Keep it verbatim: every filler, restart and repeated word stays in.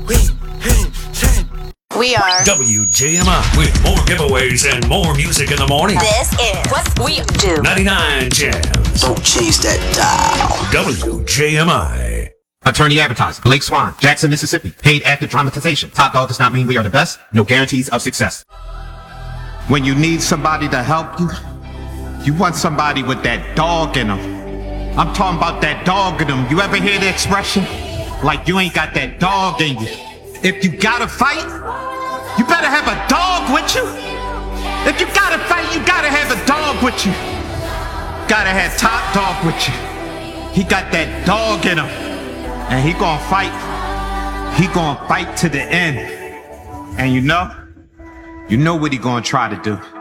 We are W J M I with more giveaways and more music in the morning. This is what we do. ninety-nine Jams. Don't change that dial. W J M I. Attorney advertiser, Blake Swan, Jackson, Mississippi. Paid actor dramatization. Top dog does not mean we are the best. No guarantees of success. When you need somebody to help you, you want somebody with that dog in them. I'm talking about that dog in them. You ever hear the expression? Like you ain't got that dog in you. If you gotta fight, you better have a dog with you. If you gotta fight, you gotta have a dog with you. Gotta have Top Dog with you. He got that dog in him. And he gonna fight. He gonna fight to the end. And you know, you know what he gonna try to do.